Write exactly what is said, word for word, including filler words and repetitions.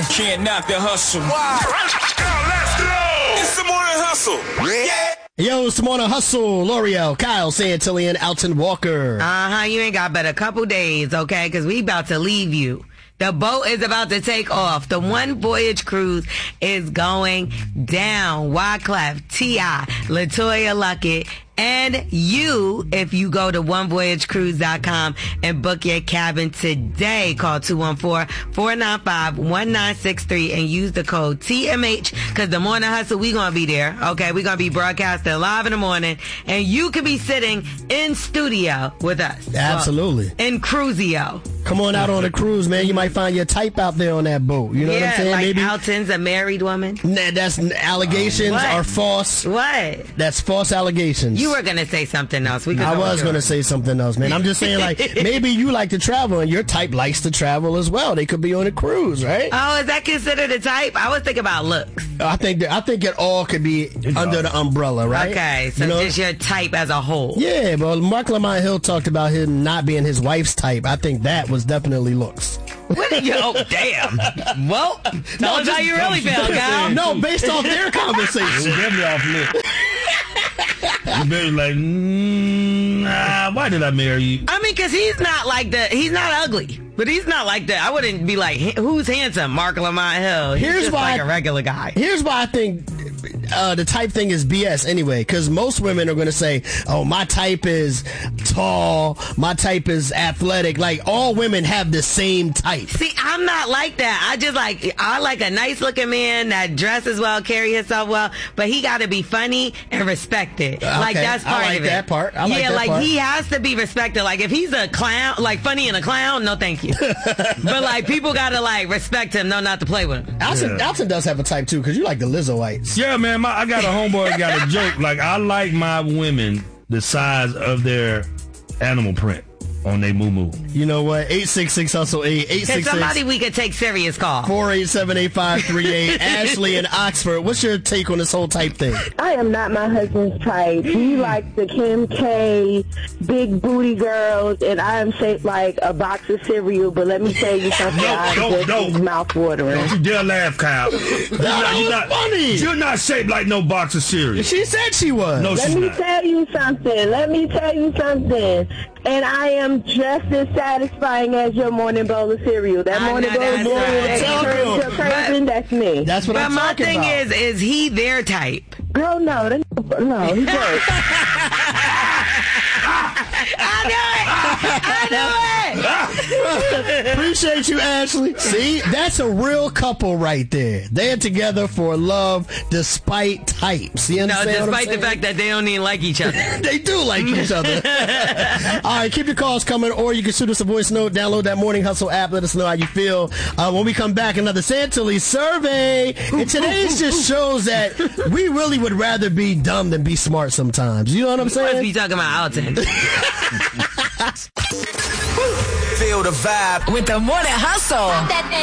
can't knock the hustle. Wow. Let's go. It's the morning hustle. Yeah. Yo, it's the morning hustle. L'Oreal, Kyle, Santillian, Alton Walker. Uh-huh, you ain't got but a couple days, okay? Because we about to leave you. The boat is about to take off. The One Voyage cruise is going down. Wyclef, T I, LaToya Luckett, and you, if you go to one voyage cruise dot com and book your cabin today, call two one four, four nine five, one nine six three and use the code T M H, because the morning hustle, we going to be there. Okay, we going to be broadcasting live in the morning, and you could be sitting in studio with us. Absolutely. Well, in Cruisio. Come on out on a cruise, man. You might find your type out there on that boat. You know yeah, what I'm saying? Like Maybe Alton's a married woman. Nah, that's allegations What? are false. What? That's false allegations. You were going to say something else. We could I go was with going to yours. say something else, man. I'm just saying, like, maybe you like to travel and your type likes to travel as well. They could be on a cruise, right? Oh, is that considered a type? I was thinking about looks. I think that, I think it all could be under the umbrella, right? Okay, so You know? just your type as a whole. Yeah, but Mark Lamont Hill talked about him not being his wife's type. I think that was definitely looks. What did you? Oh, damn. Well, tell No, us how just- you really feel, Kyle. No, based off their conversation. Definitely off lip. You better like, mm, nah, why did I marry you? I mean, because he's not like the, he's not ugly, but he's not like that. I wouldn't be like, who's handsome? Mark Lamont Hill. He's Here's just why like I- a regular guy. Here's why I think uh, the type thing is B S anyway, because most women are going to say, oh, my type is tall, my type is athletic. Like, all women have the same type. See, I'm not like that. I just like, I like a nice looking man that dresses well, carry himself well, but he got to be funny and respected. Uh, Like, okay. that's I part like of it. that part. I like yeah, that like part. he has to be respected. Like, if he's a clown, like funny and a clown, no thank you. But like, people got to like respect him, no not to play with him. Alton, Yeah. Alton does have a type too, because you like the Lizzoites. Yeah, man, my, I got a homeboy that got a joke. Like, I like my women the size of their animal print on their moo-moo. You know what? eight six six hustle eight eight Can six somebody six we could take serious call? four eight seven eight five three eight. Ashley in Oxford, what's your take on this whole type thing? I am not my husband's type. He likes the Kim K, big booty girls, and I am shaped like a box of cereal. But let me tell you something, No, I'm don't, just don't. mouth watering. Don't you dare laugh, Kyle. You're not, you're was not- funny. You're not shaped like no box of cereal. She said she was. No, Let she's me not. tell you something. Let me tell you something. And I am just as satisfying as your morning bowl of cereal. That I morning know bowl of that's cereal right. that Tell turns them. to craving, that's me. That's what But I'm my talking thing about. is, is he their type? Girl, no. That, no, he works. I knew it! I knew it! Appreciate you, Ashley. See, that's a real couple right there. They're together for love despite types. You No, understand what I'm despite the saying? fact that they don't even like each other. They do like each other. All right, keep your calls coming, or you can shoot us a voice note. Download that Morning Hustle app. Let us know how you feel. Uh, when we come back, another Santilli survey. And today's just shows that we really would rather be dumb than be smart sometimes. You know what I'm Must be saying? talking about Alton. Feel the vibe. With the morning hustle.